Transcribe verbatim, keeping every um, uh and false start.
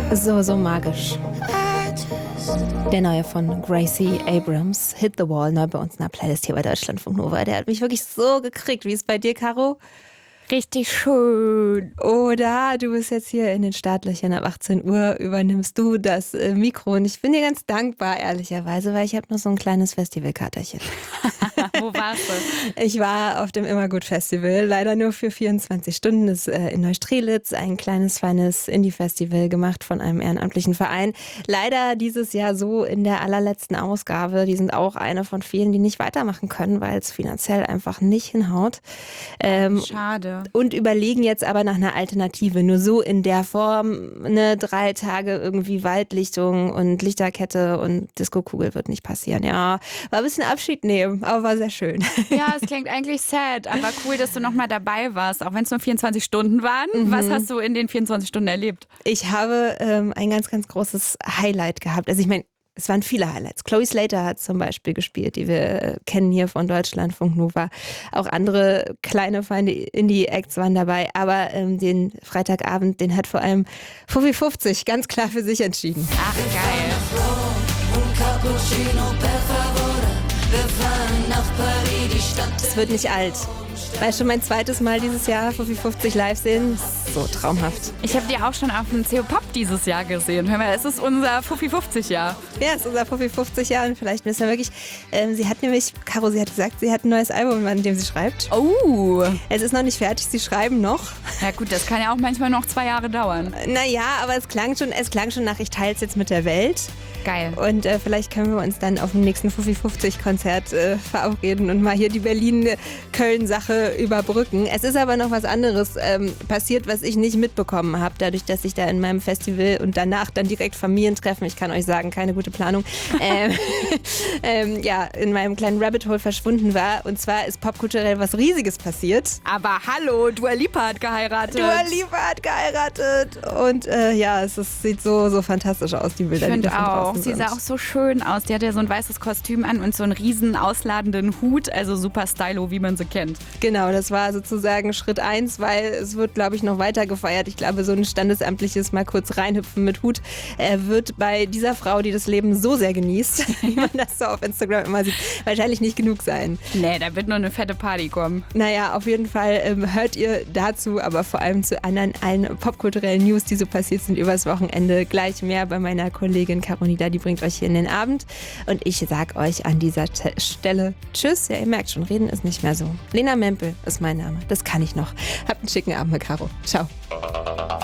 So, so magisch. Der neue von Gracie Abrams, Hit the Wall, neu bei uns in der Playlist hier bei Deutschlandfunk Nova. Der hat mich wirklich so gekriegt. Wie ist es bei dir, Caro? Richtig schön. Oder du bist jetzt hier in den Startlöchern ab achtzehn Uhr, übernimmst du das äh, Mikro. Und ich bin dir ganz dankbar, ehrlicherweise, weil ich habe noch so ein kleines Festivalkaterchen. Wo warst du? Ich war auf dem Immergut-Festival, leider nur für vierundzwanzig Stunden. Das ist äh, in Neustrelitz, ein kleines, feines Indie-Festival gemacht von einem ehrenamtlichen Verein. Leider dieses Jahr so in der allerletzten Ausgabe. Die sind auch eine von vielen, die nicht weitermachen können, weil es finanziell einfach nicht hinhaut. Ähm, Schade. Und überlegen jetzt aber nach einer Alternative. Nur so in der Form, ne, drei Tage irgendwie Waldlichtung und Lichterkette und Diskokugel wird nicht passieren. Ja, war ein bisschen Abschied nehmen, aber war sehr schön. Ja, es klingt eigentlich sad, aber cool, dass du nochmal dabei warst, auch wenn es nur vierundzwanzig Stunden waren. Mhm. Was hast du in den vierundzwanzig Stunden erlebt? Ich habe ähm, ein ganz, ganz großes Highlight gehabt. Also ich meine, es waren viele Highlights. Chloe Slater hat zum Beispiel gespielt, die wir äh, kennen hier von Deutschlandfunk Nova. Auch andere kleine, feine Indie-Acts waren dabei. Aber ähm, den Freitagabend, den hat vor allem Fuffi fünfzig ganz klar für sich entschieden. Ach, geil. Es wird nicht alt. War schon mein zweites Mal dieses Jahr Fuffi fünfzig live sehen. So traumhaft. Ich habe die auch schon auf dem C O Pop dieses Jahr gesehen. Hör mal, es ist unser Fuffi fünfzig Jahr. Ja, es ist unser Fuffi fünfzig Jahr und vielleicht müssen wir wirklich, ähm, sie hat nämlich, Caro, sie hat gesagt, sie hat ein neues Album, an dem sie schreibt. Oh. Es ist noch nicht fertig, sie schreiben noch. Ja gut, das kann ja auch manchmal noch zwei Jahre dauern. Naja, aber es klang schon, es klang schon nach, ich teile es jetzt mit der Welt. Geil. Und äh, vielleicht können wir uns dann auf dem nächsten Fuffi fünfzig Konzert äh, verabreden und mal hier die Berlin-Köln-Sache überbrücken. Es ist aber noch was anderes ähm, passiert, was ich nicht mitbekommen habe, dadurch, dass ich da in meinem Festival und danach dann direkt Familientreffen, ich kann euch sagen, keine gute Planung, ähm, ähm, ja, in meinem kleinen Rabbit Hole verschwunden war. Und zwar ist popkulturell was Riesiges passiert. Aber hallo, Dua Lipa hat geheiratet. Dua Lipa hat geheiratet. Und äh, ja, es ist, sieht so, so fantastisch aus, die Bilder, ich die davon auch. draußen Sie sind. sah auch so schön aus. Die hatte ja so ein weißes Kostüm an und so einen riesen ausladenden Hut. Also super stylo, wie man sie kennt. Genau, das war sozusagen Schritt eins, weil es wird, glaube ich, noch weiter gefeiert. Ich glaube, so ein standesamtliches mal kurz reinhüpfen mit Hut äh, wird bei dieser Frau, die das Leben so sehr genießt, wie man das so auf Instagram immer sieht, wahrscheinlich nicht genug sein. Nee, da wird nur eine fette Party kommen. Naja, auf jeden Fall ähm, hört ihr dazu, aber vor allem zu anderen allen popkulturellen News, die so passiert sind übers Wochenende, gleich mehr bei meiner Kollegin Caronida. Die bringt euch hier in den Abend. Und ich sag euch an dieser Te- Stelle Tschüss. Ja, ihr merkt schon, reden ist nicht mehr so. Lena Mempel ist mein Name. Das kann ich noch. Habt einen schicken Abend mit Caro. Ciao.